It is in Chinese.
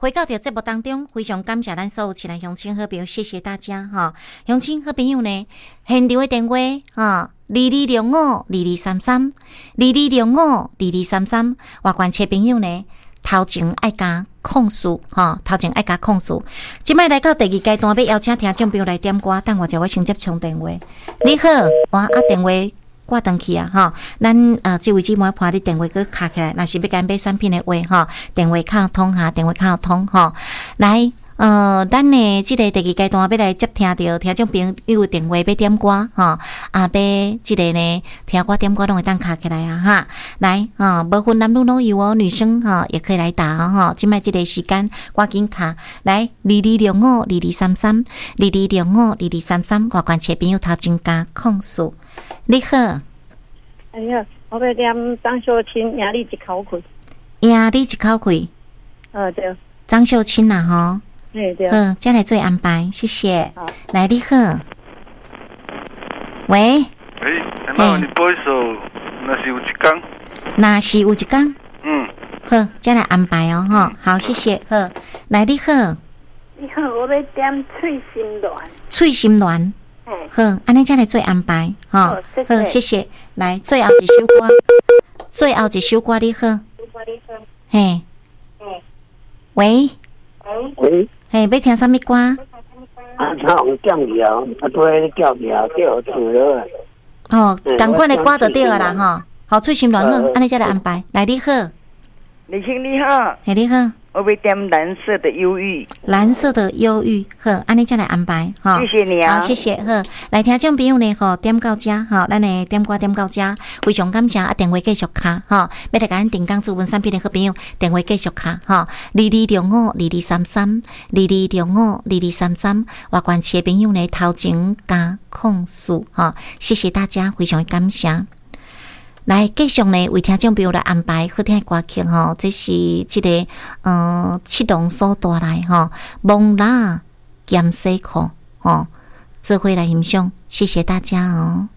回到这节目当中，非常感谢咱所有亲爱乡亲好朋友，谢谢大家哈。乡亲好朋友呢，现场的电话22052233，22052233，外观车朋友呢，头前爱加控诉头前爱加控诉。即摆来到第二阶段，要邀请听众朋友来点歌，等我先接通电话。你好，电话挂断去啊咱这位姊妹怕你电话佫卡起来，若是要甲买产品的话电话卡通电话卡通来咱呢即个第二阶段要来接听到听众朋友电话要点歌要即个呢听歌点歌拢会当卡起来啊来无分男女老幼女生也可以来打即摆即个时间赶紧卡来22052233，22052233，外观车朋友头前加控诉。你好， 哎呀，我要点张秀清赢你一口气， 赢你一口气。 对， 张秀清啦对， 好，再来做安排，谢谢。好，来你好，喂， 妈，你播一首，那是有一天， 好，再来安排好，谢谢。好，来你好， 你好，我要点翠心鸾。好，安尼再来做安排好，谢谢。来，最后一首歌，你好。嘿，喂，嘿，要听什么歌？ 他有叫你对叫你叫唱了。 同款的歌就对了啦好，翠心鸾好，安尼再来安排。来，你好， 李青你好， 嘿，你好。 我要点蓝色的忧郁， 好，安尼再来安排谢谢你啊， 好，谢谢。好，来听众朋友呢点到这咱呢点歌点到这，非常感谢电话继续卡要来甲咱定岗主文产品的好朋友电话继续卡22052233，22052233，外观车朋友呢头前加控诉谢谢大家，非常感谢。来，继续呢，为听众朋友来安排好听的歌曲这是这个七龙所带来蒙拉剑西裤做伙来欣赏，谢谢大家